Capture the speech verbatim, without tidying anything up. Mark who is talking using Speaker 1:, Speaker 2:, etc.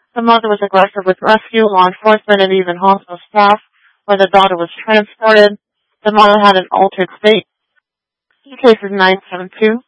Speaker 1: The mother was aggressive with rescue, law enforcement, and even hospital staff where the daughter was transported. The mother had an altered state. Case is nine seven two